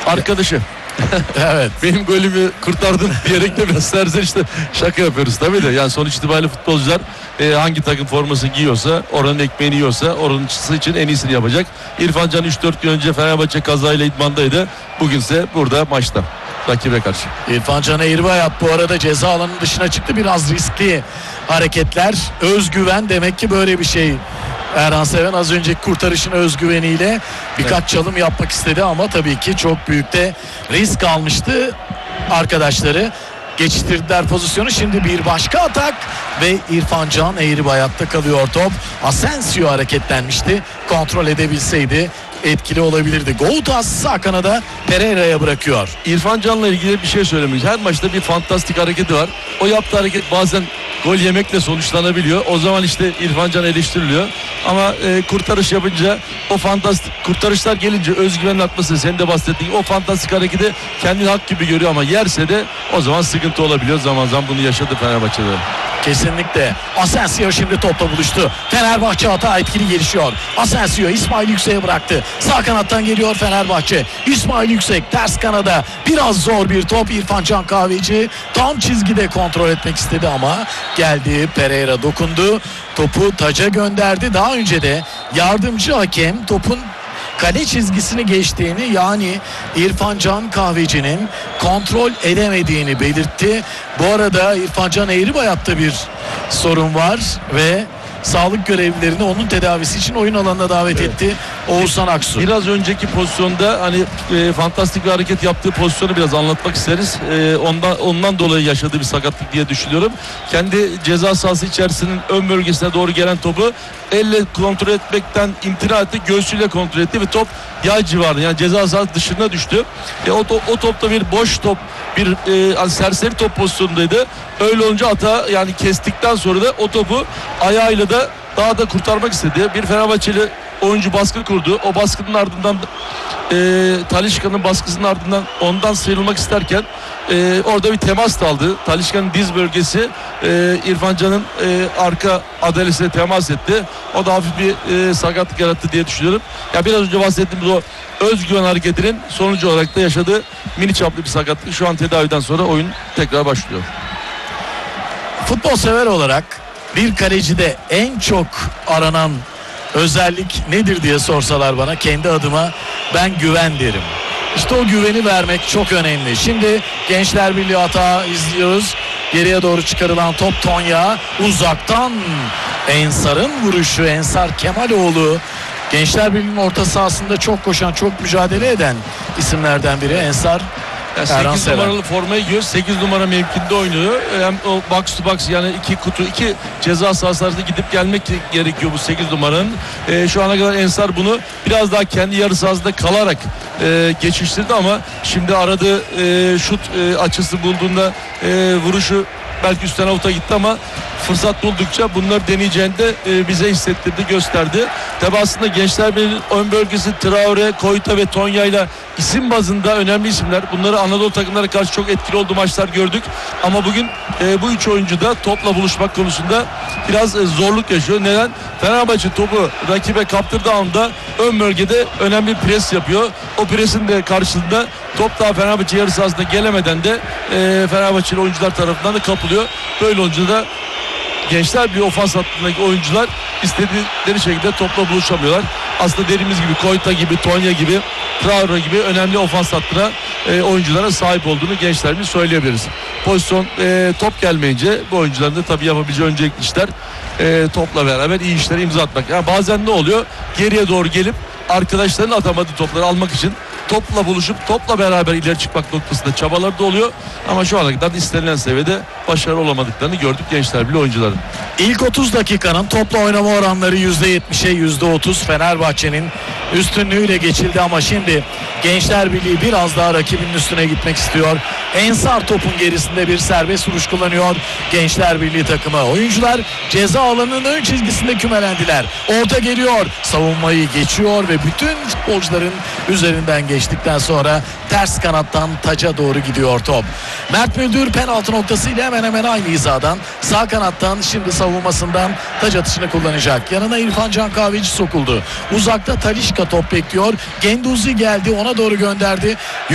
Arkadaşı. Evet. Benim golümü kurtardım diyerek de biraz serzenişte şaka yapıyoruz tabii de. Yani sonuç itibariyle futbolcular hangi takım forması giyiyorsa, oranın ekmeğini yiyorsa oranın için en iyisini yapacak. İrfan Can 3-4 gün önce Fenerbahçe kazayla idmandaydı. Bugünse burada maçta rakibe karşı. İrfan Can Eğribayat bu arada ceza alanının dışına çıktı. Biraz riskli hareketler. Özgüven demek ki böyle bir şey. Erhan Seven az önceki kurtarışın özgüveniyle birkaç çalım yapmak istedi ama tabii ki çok büyük de risk almıştı arkadaşları. Geçiştirdiler pozisyonu. Şimdi bir başka atak ve İrfan Can Eğribayat'ta kalıyor top. Asensio hareketlenmişti. Kontrol edebilseydi etkili olabilirdi. Goutas sağ kanada Pereira'ya bırakıyor. İrfan Can'la ilgili bir şey söylemiş. Her maçta bir fantastik hareketi var. O yaptığı hareket bazen gol yemekle sonuçlanabiliyor. O zaman işte İrfan Can eleştiriliyor. Ama kurtarış yapınca o fantastik kurtarışlar gelince özgüvenin artması, senin de bahsettiğin o fantastik hareketi kendini hak gibi görüyor ama yerse de o zaman sıkıntı olabiliyor. Zaman zaman bunu yaşadı Fenerbahçe'de. Kesinlikle. Asensio şimdi topla buluştu. Fenerbahçe hata etkili gelişiyor. Asensio İsmail Yüksek'e bıraktı. Sağ kanattan geliyor Fenerbahçe. İsmail Yüksek ters kanada. Biraz zor bir top. İrfan Can Kahveci tam çizgide kontrol etmek istedi ama geldi. Pereira dokundu. Topu taca gönderdi. Daha önce de yardımcı hakem topun kale çizgisini geçtiğini, yani İrfan Can Kahveci'nin kontrol edemediğini belirtti. Bu arada İrfan Can Eğribayat'ta bir sorun var ve sağlık görevlilerini onun tedavisi için oyun alanına davet etti Oğuzhan Aksu. Biraz önceki pozisyonda hani fantastik bir hareket yaptığı pozisyonu biraz anlatmak isteriz. Ondan dolayı yaşadığı bir sakatlık diye düşünüyorum. Kendi ceza sahası içerisinin ön bölgesine doğru gelen topu elle kontrol etmekten imtina etti. Göğsüyle kontrol etti ve top yay civarında, yani ceza sahası dışına düştü. O topta bir boş top, bir hani serseri top pozisyonundaydı. Öyle olunca hata, yani kestikten sonra da o topu ayağıyla da daha da kurtarmak istedi. Bir Fenerbahçeli oyuncu baskı kurdu. O baskının ardından Talisca'nın baskısının ardından ondan sıyrılmak isterken orada bir temas da aldı. Talisca'nın diz bölgesi İrfan Can'ın arka adalesine temas etti. O da hafif bir sakatlık yarattı diye düşünüyorum. Ya biraz önce bahsettiğimiz o özgüven hareketinin sonucu olarak da yaşadığı mini çaplı bir sakatlık. Şu an tedaviden sonra oyun tekrar başlıyor. Futbol sever olarak bir kalecide en çok aranan özellik nedir diye sorsalar bana, kendi adıma ben güven derim. İşte o güveni vermek çok önemli. Şimdi Gençler Birliği hata izliyoruz. Geriye doğru çıkarılan top Tonya. Uzaktan Ensar'ın vuruşu. Ensar Kemaloğlu. Gençler Birliği'nin orta sahasında çok koşan, çok mücadele eden isimlerden biri Ensar. Yani 8 numaralı formayı giyiyor. 8 numara mevkinde oynuyor. Hem o box to box, yani iki ceza sahası arasında gidip gelmek gerekiyor bu 8 numaranın. Şu ana kadar Ensar bunu biraz daha kendi yarı sahasında kalarak geçiştirdi ama şimdi aradığı şut açısı bulduğunda vuruşu belki üstten avuta gitti ama fırsat buldukça bunları deneyeceğini de bize hissettirdi, gösterdi. Tabi aslında Gençler Birliği'nin ön bölgesi Traore, Koyta ve Tonya ile isim bazında önemli isimler. Bunları Anadolu takımlara karşı çok etkili olduğu maçlar gördük. Ama bugün bu üç oyuncu da topla buluşmak konusunda biraz zorluk yaşıyor. Neden? Fenerbahçe topu rakibe kaptırdığı anda ön bölgede önemli bir pres yapıyor. O presin de karşılığında top daha Fenerbahçe yarı sahasında gelemeden de Fenerbahçeli oyuncular tarafından da kapılıyor. Böyle olunca da Gençler bir ofans hattındaki oyuncular istedikleri şekilde topla buluşamıyorlar. Aslında dediğimiz gibi Koyta gibi, Tonya gibi, Traore gibi önemli ofans hattına oyunculara sahip olduğunu Gençler'in söyleyebiliriz. Pozisyon top gelmeyince bu oyuncuların da tabii yapabileceği öncelikli işler topla beraber iyi işlere imza atmak. Yani bazen ne oluyor? Geriye doğru gelip arkadaşlarının atamadığı topları almak için topla buluşup topla beraber ileri çıkmak noktasında çabaları da oluyor. Ama şu ana kadar istenilen seviyede başarılı olamadıklarını gördük Gençler Birliği oyuncuların. İlk 30 dakikanın topla oynama oranları %70'e %30 Fenerbahçe'nin üstünlüğüyle geçildi ama şimdi Gençler Birliği biraz daha rakibinin üstüne gitmek istiyor. Ensar topun gerisinde bir serbest vuruş kullanıyor Gençler Birliği takımı. Oyuncular ceza alanının ön çizgisinde kümelendiler. Orta geliyor, savunmayı geçiyor ve bütün futbolcuların üzerinden geçtikten sonra ters kanattan taca doğru gidiyor top. Mert Müldür penaltı noktasıyla hemen hemen aynı hizadan sağ kanattan şimdi savunmasından taç atışını kullanacak. Yanına İrfan Can Kahveci sokuldu. Uzakta Talisca top bekliyor. Genduzi geldi, ona doğru gönderdi.